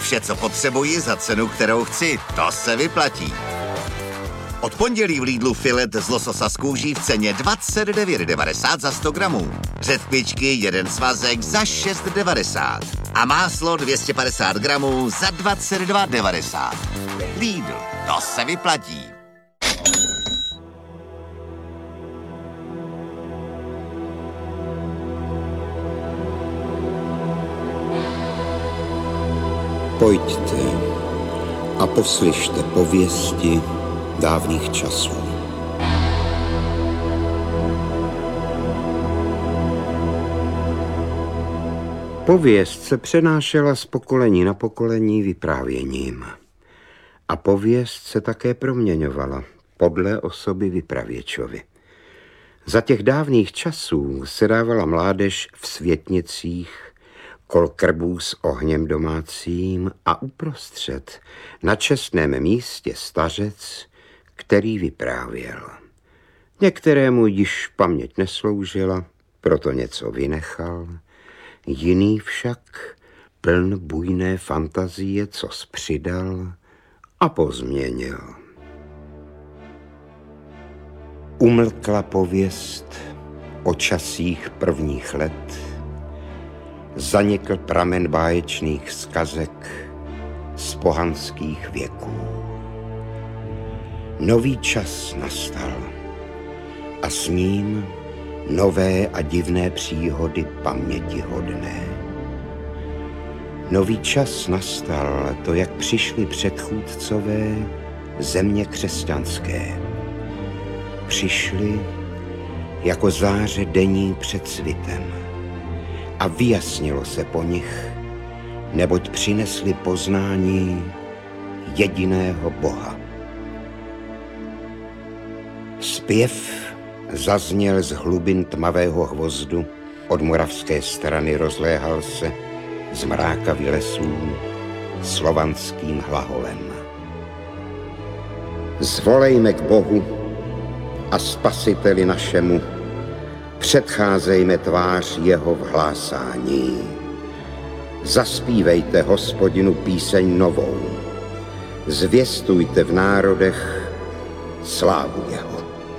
Vše, co potřebuji za cenu, kterou chci, to se vyplatí. Od pondělí v Lidlu filet z lososa z kůží v ceně 29,90 za 100 gramů. Řetkvičky, jeden svazek za 6,90. A máslo 250 gramů za 22,90. Lidl, to se vyplatí. Pojďte a poslyšte pověsti dávných časů. Pověst se přenášela z pokolení na pokolení vyprávěním. A pověst se také proměňovala podle osoby vypravěčovy. Za těch dávných časů se dávala mládež v světnicích kol krbů s ohněm domácím a uprostřed na čestném místě stařec, který vyprávěl. Některému již paměť nesloužila, proto něco vynechal, jiný však pln bujné fantazie cos přidal a pozměnil. Umlkla pověst o časích prvních let, zanikl pramen báječných zkazek z pohanských věků. Nový čas nastal a s ním nové a divné příhody pamětihodné. Nový čas nastal, to jak přišli předchůdcové země křesťanské. Přišli jako záře denní před svitem a vyjasnilo se po nich, neboť přinesli poznání jediného Boha. Zpěv zazněl z hlubin tmavého hvozdu, od moravské strany rozléhal se z mrákavy lesů slovanským hlaholem. Zvolejme k Bohu a Spasiteli našemu, předcházejme tvář jeho v hlásání. Zaspívejte Hospodinu píseň novou, zvěstujte v národech slávu jeho.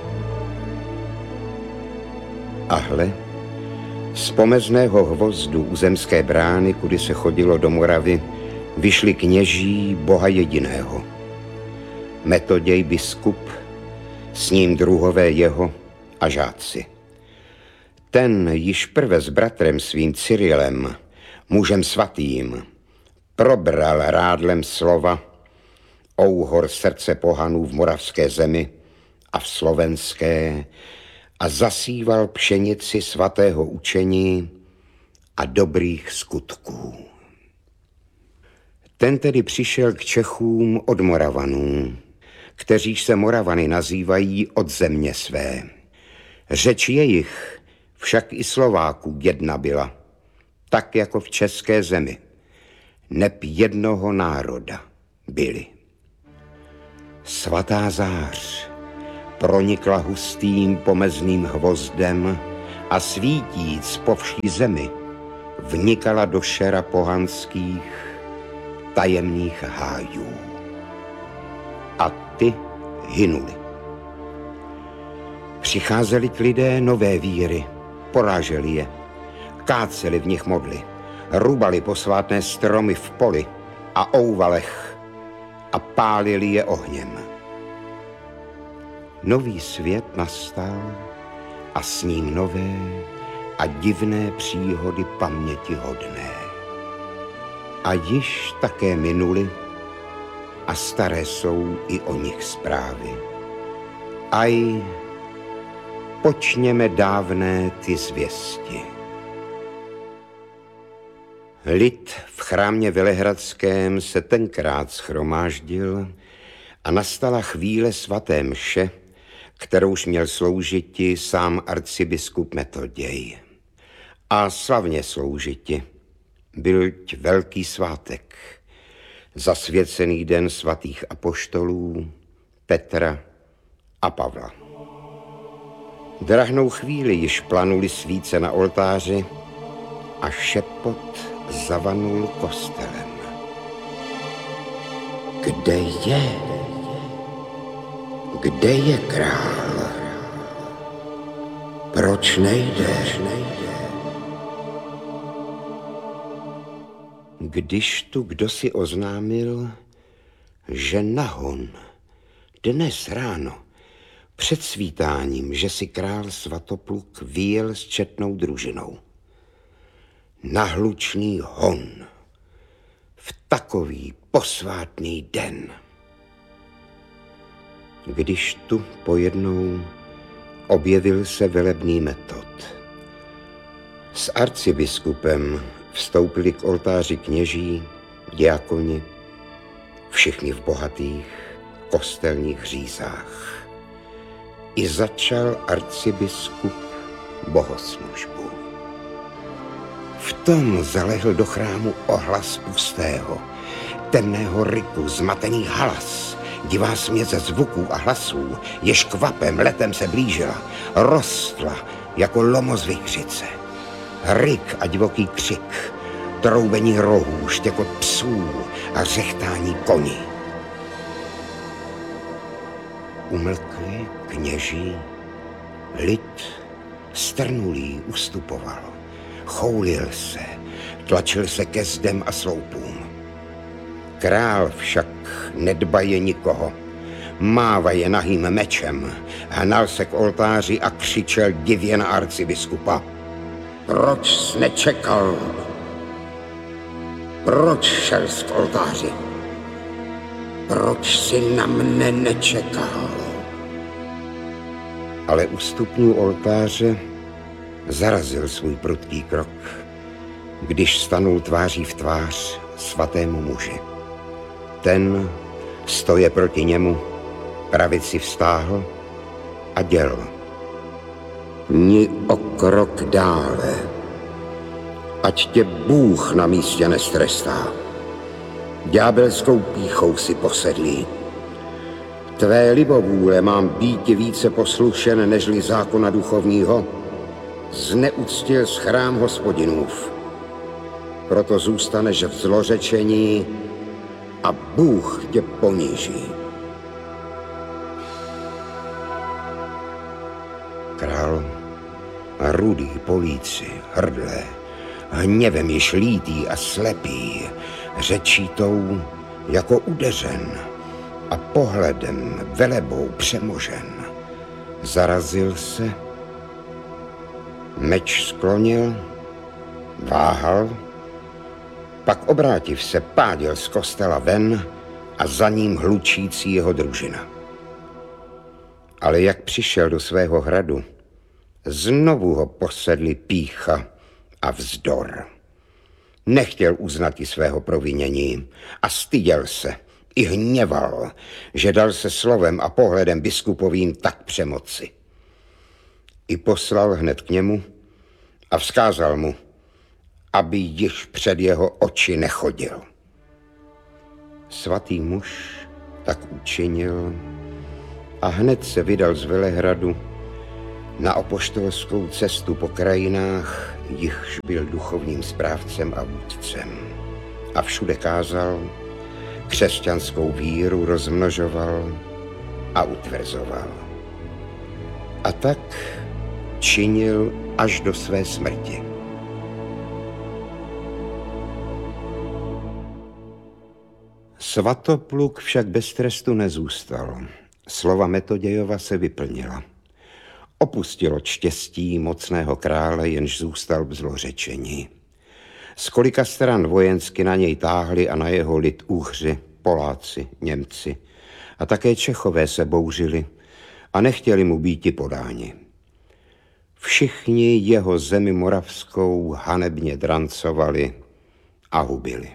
A hle, z pomezného hvozdu u zemské brány, kudy se chodilo do Moravy, vyšli kněží Boha jediného. Metoděj biskup, s ním druhové jeho a žáci. Ten již prve s bratrem svým Cyrilem, mužem svatým, probral rádlem slova ouhor srdce pohanů v moravské zemi a v slovenské a zasíval pšenici svatého učení a dobrých skutků. Ten tedy přišel k Čechům od Moravanů, kteříž se Moravany nazývají od země své. Řeč jejich však i Slováků jedna byla, tak jako v české zemi, neb jednoho národa byli. Svatá zář pronikla hustým pomezným hvozdem a svítíc po vší zemi vnikala do šera pohanských tajemných hájů. A ty hynuli. Přicházeli k lidé nové víry, poráželi je, káceli v nich modly, rubali posvátné stromy v poli a ouvalech a pálili je ohněm. Nový svět nastal a s ním nové a divné příhody pamětihodné. A již také minuli a staré jsou i o nich zprávy. Aj počněme dávné ty zvěsti. Lid v chrámě velehradském se tenkrát shromáždil a nastala chvíle svaté mše, kterouž měl sloužiti sám arcibiskup Metoděj. A slavně sloužiti, byť velký svátek, zasvěcený den svatých apoštolů Petra a Pavla. Drahnou chvíli již planuli svíce na oltáři a šepot zavanul kostelem. Kde je? Kde je král? Proč nejde? Když tu kdosi oznámil, že nahon, dnes ráno, před svítáním, že si král Svatopluk vyjel s četnou družinou. Nahlučný hon. V takový posvátný den. Když tu pojednou objevil se velebný Metod. S arcibiskupem vstoupili k oltáři kněží, diakoni, všichni v bohatých kostelních řízách. I začal arcibiskup bohoslužbu. V tom zalehl do chrámu ohlas pustého, temného ryku, zmatený halas, divá směs zvuků a hlasů, jež kvapem letem se blížila, rostla jako lomos vichřice. Ryk a divoký křik, troubení rohů, štěkot psů a řechtání koní. Umlkli kněží, lid strnulý ustupoval, choulil se, tlačil se ke zdem a sloupům. Král však nedbaje nikoho, mávaje nahým mečem, hnal se k oltáři a křičel divě na arcibiskupa. Proč jsi nečekal? Proč šel jsi k oltáři? Proč jsi na mne nečekal? Ale u stupňů oltáře zarazil svůj prudký krok, když stanul tváří v tvář svatému muži. Ten, stoje proti němu, pravici vztáhl a děl. Ni o krok dále, ať tě Bůh na místě nestrestá. Ďábelskou pýchou si posedlý. Tvé libovůle mám býti více poslušen, nežli zákona duchovního. Zneuctil s chrám Hospodinův. Proto zůstaneš v zlořečení a Bůh tě poníží. Král, rudý po líci, hrdlé, hněvem již lítý a slepý, řečí tou jako udeřen a pohledem velebou přemožen. Zarazil se, meč sklonil, váhal, pak obrátiv se pádil z kostela ven a za ním hlučící jeho družina. Ale jak přišel do svého hradu, znovu ho posedli pýcha a vzdor. Nechtěl uznat i svého provinění a styděl se, i hněval, že dal se slovem a pohledem biskupovým tak přemoci. I poslal hned k němu a vzkázal mu, aby již před jeho oči nechodil. Svatý muž tak učinil a hned se vydal z Velehradu na apoštolskou cestu po krajinách, jichž byl duchovním správcem a vůdcem. A všude kázal, křesťanskou víru rozmnožoval a utvrzoval. A tak činil až do své smrti. Svatopluk však bez trestu nezůstal. Slova Metodějova se vyplnila. Opustilo štěstí mocného krále, jenž zůstal v zlořečení. Z kolika stran vojensky na něj táhli a na jeho lid Úhři, Poláci, Němci a také Čechové se bouřili a nechtěli mu býti podáni. Všichni jeho zemi moravskou hanebně drancovali a hubili.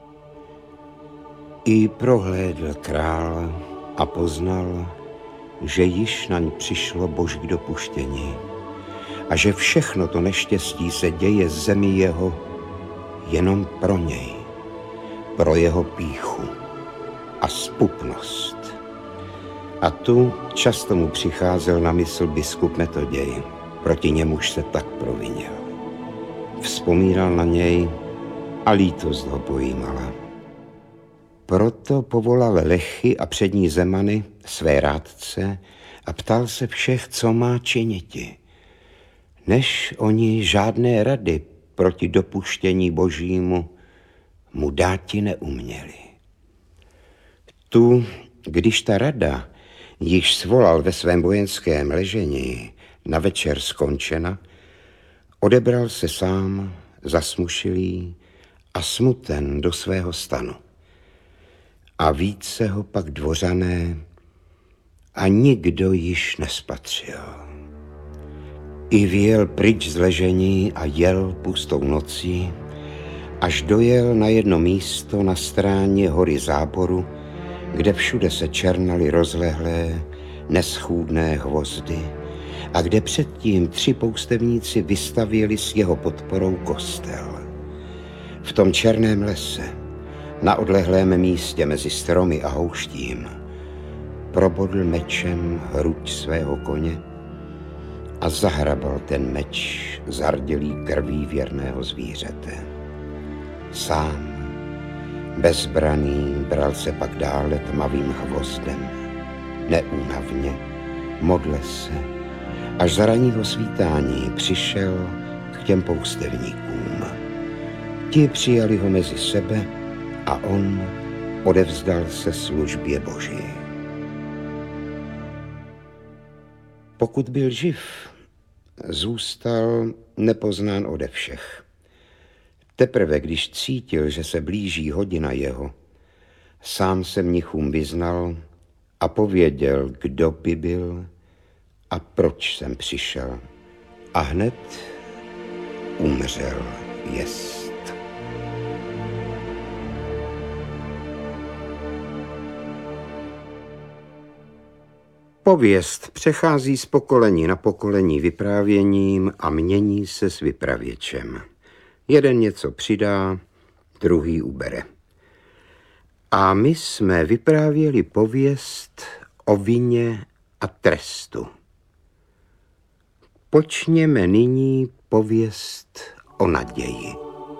I prohlédl král a poznal, že již naň přišlo boží dopuštění a že všechno to neštěstí se děje zemi jeho jenom pro něj, pro jeho pýchu a zpupnost. A tu často mu přicházel na mysl biskup Metoděj, proti němuž se tak provinil. Vzpomínal na něj a lítost ho pojímala. proto povolal lechy a přední zemany, své rádce, a ptal se všech, co má činiti. Než oni žádné rady proti dopuštění božímu mu dáti neuměli. Tu, když ta rada již svolal ve svém vojenském ležení na večer skončena, odebral se sám zasmušilý a smuten do svého stanu. A více ho pak dvořané a nikdo již nespatřil. I vyjel pryč z ležení a jel pustou nocí, až dojel na jedno místo na stráně hory Záboru, kde všude se černaly rozlehlé, neschůdné hvozdy a kde předtím 3 poustevníci vystavěli s jeho podporou kostel. V tom černém lese, na odlehlém místě mezi stromy a houštím, probodl mečem hruď svého koně a zahrabal ten meč zardělý krví věrného zvířete. Sám, bezbraný, bral se pak dále tmavým hvozdem. Neúnavně, modle se, až za ranního svítání přišel k těm poustevníkům. Ti přijali ho mezi sebe a on odevzdal se službě Boží. Pokud byl živ, zůstal nepoznán ode všech. Teprve když cítil, že se blíží hodina jeho, sám se mnichům vyznal a pověděl, kdo by byl a proč jsem přišel. A hned umřel jest. Pověst přechází z pokolení na pokolení vyprávěním a mění se s vypravěčem. Jeden něco přidá, druhý ubere. A my jsme vyprávěli pověst o vině a trestu. Počněme nyní pověst o naději.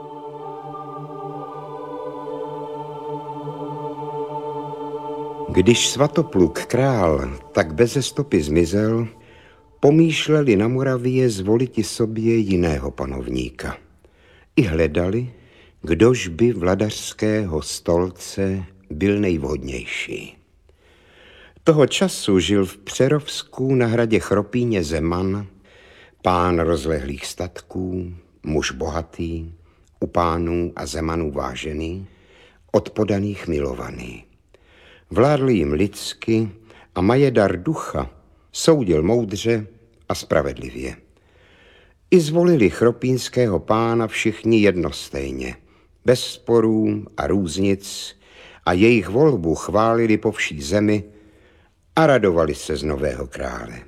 Když Svatopluk král tak beze stopy zmizel, pomýšleli na Moravě zvoliti sobě jiného panovníka. I hledali, kdož by vladařského stolce byl nejvhodnější. Toho času žil v Přerovsku na hradě Chropíně Zeman, pán rozlehlých statků, muž bohatý, u pánů a Zemanů vážený, od podaných milovaný. Vládl jim lidsky a majedar ducha soudil moudře a spravedlivě. I zvolili chropínského pána všichni jednostejně, bez sporů a různic, a jejich volbu chválili po vší zemi a radovali se z nového krále.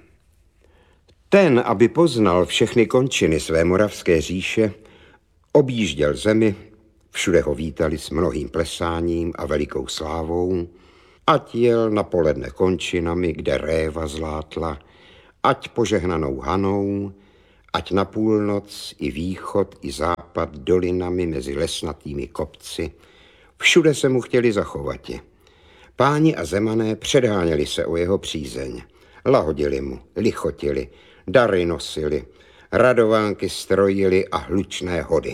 Ten, aby poznal všechny končiny své moravské říše, objížděl zemi, všude ho vítali s mnohým plesáním a velikou slávou, ať jel na poledne končinami, kde réva zlátla, ať požehnanou Hanou, ať na půlnoc i východ i západ dolinami mezi lesnatými kopci. Všude se mu chtěli zachovati. Páni a Zemané předháněli se o jeho přízeň. Lahodili mu, lichotili, dary nosili, radovánky strojili a hlučné hody.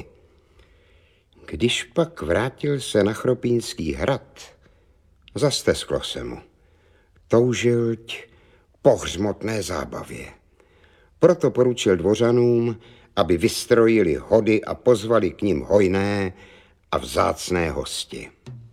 Když pak vrátil se na Chropínský hrad, zastesklo se mu. Toužilť po hřmotné zábavě. Proto poručil dvořanům, aby vystrojili hody a pozvali k nim hojné a vzácné hosti.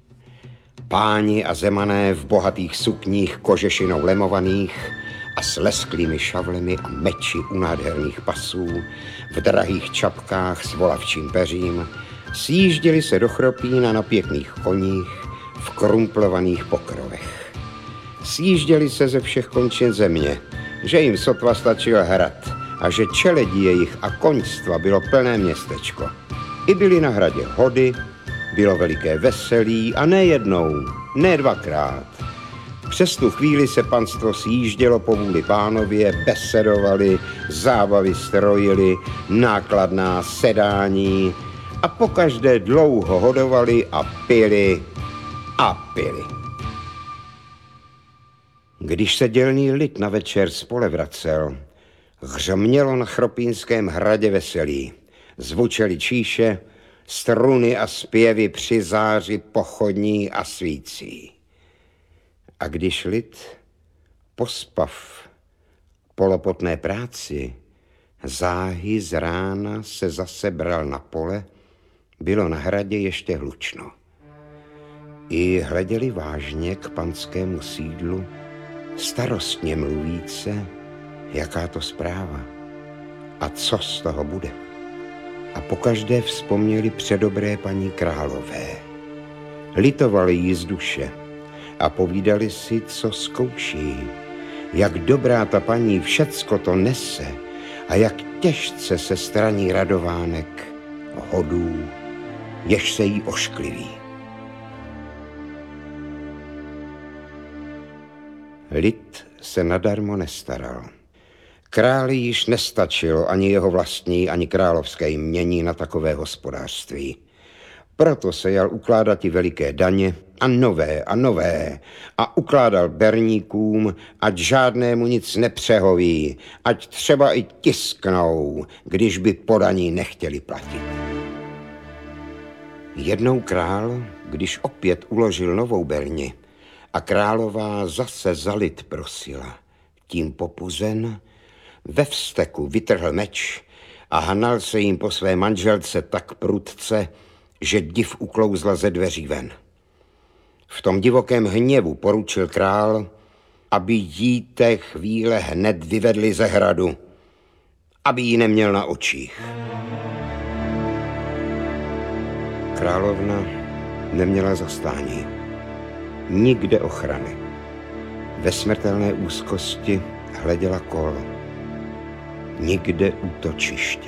Páni a Zemané v bohatých sukních kožešinou lemovaných a s lesklými šavlemi a meči u nádherných pasů, v drahých čapkách s volavčím peřím, sjížděli se do Chropína na pěkných koních v krumplovaných pokrovech. Sjížděli se ze všech končin země, že jim sotva stačil hrad a že čeledí jejich a koňstva bylo plné městečko. I byli na hradě hody, bylo veliké veselí a ne jednou, ne dvakrát. Přes tu chvíli se panstvo sjíždělo po vůli pánově, besedovali, zábavy strojili, nákladná sedání a pokaždé dlouho hodovali a pili a pili. Když se dělný lid na večer z pole vracel, hřmělo na Chropínském hradě veselí. Zvučely číše, struny a zpěvy při záři pochodní a svící. A když lid, pospav polopotné práci, záhy z rána se zase bral na pole, bylo na hradě ještě hlučno. I hleděli vážně k panskému sídlu, starostně mluvíce, jaká to zpráva a co z toho bude. A pokaždé vzpomněli předobré paní králové. Litovali jí z duše a povídali si, co zkouší, jak dobrá ta paní všecko to nese a jak těžce se straní radovánek, hodů, jež se jí oškliví. Lid se nadarmo nestaral. Králi již nestačilo ani jeho vlastní, ani královské jmění na takové hospodářství. Proto se jal ukládat i veliké daně a nové a ukládal berníkům, ať žádnému nic nepřehoví, ať třeba i tisknou, když by podaní nechtěli platit. Jednou král, když opět uložil novou berni a králová zase za lid prosila, tím popuzen, ve vzteku vytrhl meč a hanal se jim po své manželce tak prudce, že div uklouzla ze dveří ven. V tom divokém hněvu poručil král, aby jí té chvíle hned vyvedli ze hradu, aby ji neměl na očích. Královna neměla zastání, nikde ochrany. Ve smrtelné úzkosti hleděla kol, nikde útočiště.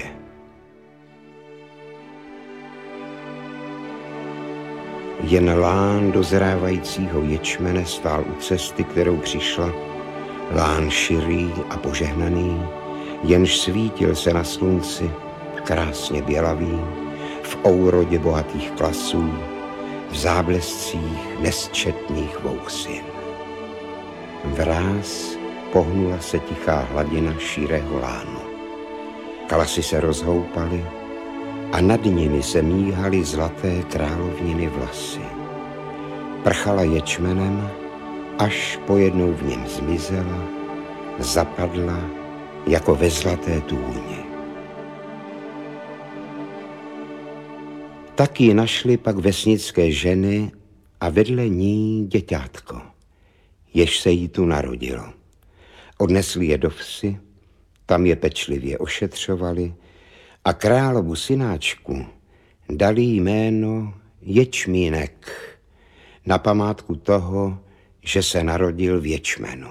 Jen lán dozrávajícího ječmene stál u cesty, kterou přišla, lán širý a požehnaný, jenž svítil se na slunci, krásně bělavý, v ourodě bohatých klasů, v záblescích nesčetných vousin. Vráz pohnula se tichá hladina širého lánu. Kalasy se rozhoupaly a nad nimi se míhaly zlaté královniny vlasy. Prchala ječmenem, až pojednou v něm zmizela, zapadla jako ve zlaté tůni. Tak ji našli pak vesnické ženy a vedle ní děťátko, jež se jí tu narodilo. Odnesli je do vsi, tam je pečlivě ošetřovali a královu synáčku dali jméno Ječmínek na památku toho, že se narodil v ječmenu.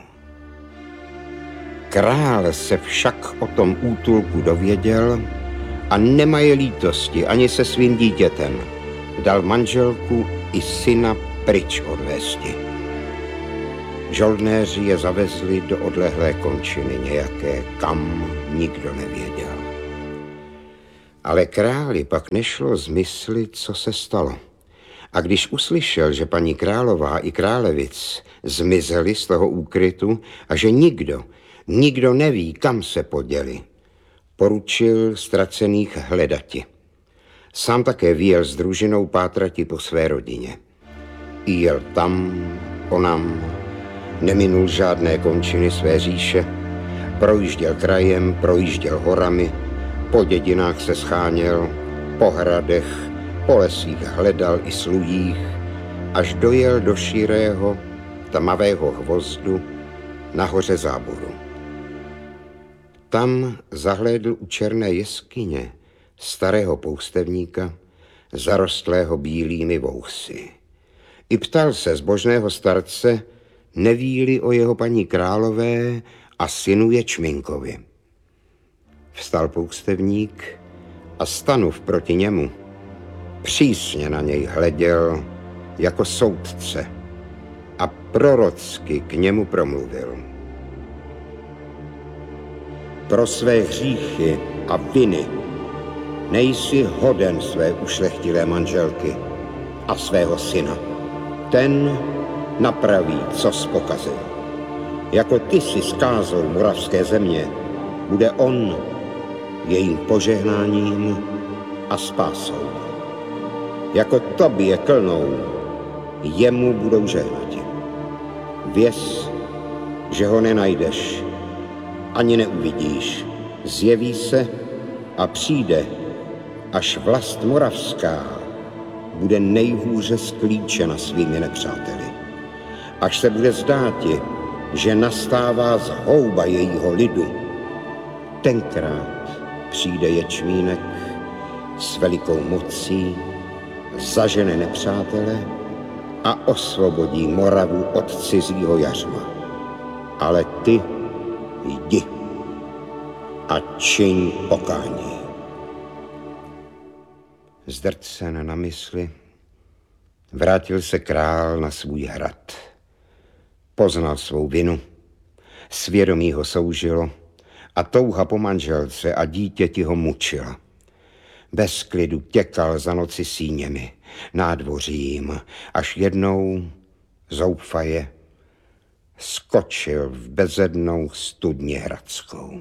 Král se však o tom útulku dověděl a nemaje lítosti ani se svým dítětem. Dal manželku i syna pryč odvésti. Žoldnéři je zavezli do odlehlé končiny nějaké, kam nikdo nevěděl. Ale králi pak nešlo zmyslit, co se stalo. A když uslyšel, že paní králová i králevic zmizeli z toho úkrytu a že nikdo neví, kam se poděli, poručil ztracených hledati. Sám také vyjel s družinou pátrati po své rodině. I jel tam, onam, neminul žádné končiny své říše, projížděl krajem, projížděl horami, po dědinách se scháněl, po hradech, po lesích hledal i slujích, až dojel do širého, tmavého hvozdu na hoře Záboru. Tam zahlédl u černé jeskyně starého poustevníka, zarostlého bílými vousy. I ptal se zbožného starce, neví-li o jeho paní králové a synu Ječmínkovi. Vstal poustevník a stanuv proti němu, přísně na něj hleděl jako soudce a prorocky k němu promluvil. Pro své hříchy a viny nejsi hoden své ušlechtilé manželky a svého syna. Ten napraví, co spokazil. Jako ty si skázou moravské země, bude on jejím požehnáním a spásou. Jako tobě klnou, jemu budou žehnati. Věz, že ho nenajdeš, ani neuvidíš. Zjeví se a přijde, až vlast moravská bude nejhůře sklíčena svými nepřáteli. Až se bude zdáti, že nastává zhouba jejího lidu, tenkrát přijde ječmínek s velikou mocí, zažene nepřátele a osvobodí Moravu od cizího jařma. Ale ty jdi a čiň pokání. Zdrcen na mysli, vrátil se král na svůj hrad. Poznal svou vinu, svědomí ho soužilo a touha po manželce a dítěti ho mučila. Bez klidu těkal za noci síněmi, nádvořím, až jednou, zoufaje, skočil v bezednou studni hradskou.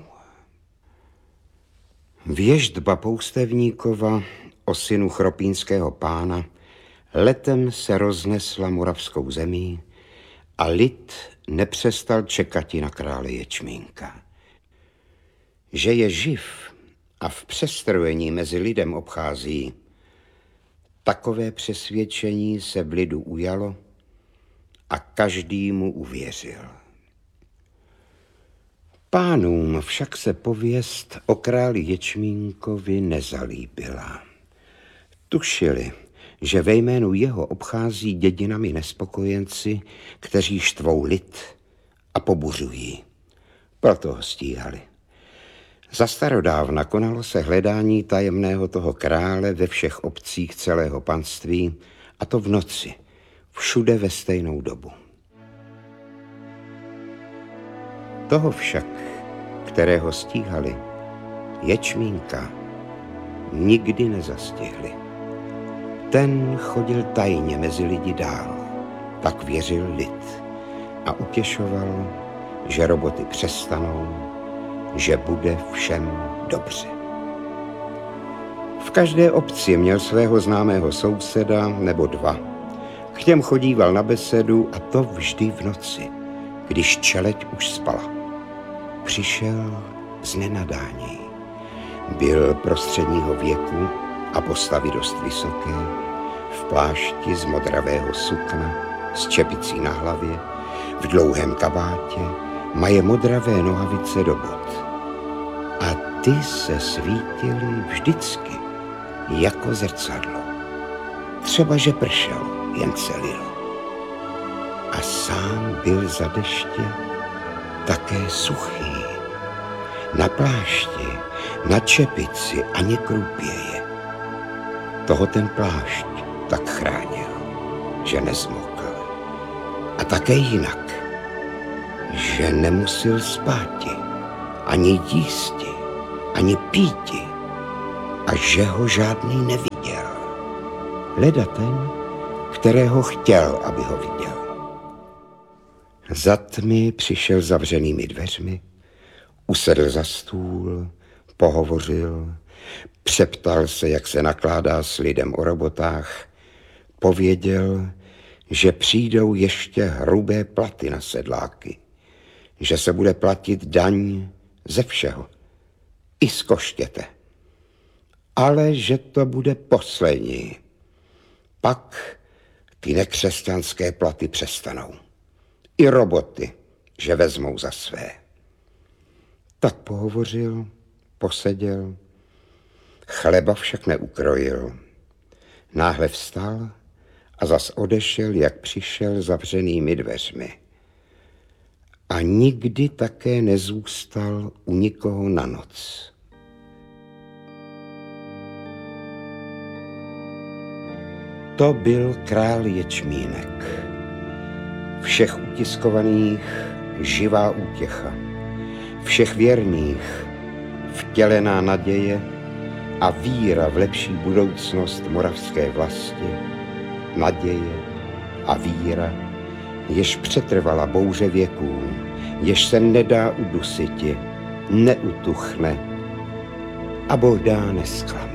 Věštba Poustevníkova o synu chropínského pána letem se roznesla moravskou zemí a lid nepřestal čekati na krále Ječmínka. Že je živ a v přestrojení mezi lidem obchází, takové přesvědčení se v lidu ujalo a každý mu uvěřil. Pánům však se pověst o králi Ječmínkovi nezalíbila. Tušili, že ve jménu jeho obchází dědinami nespokojenci, kteří štvou lid a pobuřují. Proto ho stíhali. Za starodávna konalo se hledání tajemného toho krále ve všech obcích celého panství, a to v noci, všude ve stejnou dobu. Toho však, kterého stíhali, Ječmínka, nikdy nezastihli. Ten chodil tajně mezi lidi dál, tak věřil lid a utěšoval, že roboty přestanou, že bude všem dobře. V každé obci měl svého známého souseda nebo dva. K těm chodíval na besedu, a to vždy v noci, když čeleď už spala. Přišel z nenadání. Byl prostředního věku a postavy dost vysoké, v plášti z modravého sukna, s čepicí na hlavě, v dlouhém kabátě, maje modravé nohavice do bot. A ty se svítily vždycky jako zrcadlo. Třeba, že pršel, jen se lil. A sám byl za deště také suchý. Na plášti, na čepici ani krupěje. Toho ten plášť tak chránil, že nezmokl. A také jinak, že nemusel spáti, ani jísti, ani píti, a že ho žádný neviděl. Leda ten, kterého chtěl, aby ho viděl. Za tmy přišel zavřenými dveřmi, usedl za stůl, pohovořil, přeptal se, jak se nakládá s lidem o robotách, pověděl, že přijdou ještě hrubé platy na sedláky, že se bude platit daň ze všeho, i z koštěte, ale že to bude poslední. Pak ty nekřesťanské platy přestanou. I roboty, že vezmou za své. Tak pohovořil, poseděl, chleba však neukrojil. Náhle vstal a zas odešel, jak přišel, zavřenými dveřmi. A nikdy také nezůstal u nikoho na noc. To byl král Ječmínek. Všech utiskovaných živá útěcha. Všech věrných vtělená naděje a víra v lepší budoucnost moravské vlasti, naděje a víra, jež přetrvala bouře věků, jež se nedá udusiti, neutuchne a Bohdá nesklame.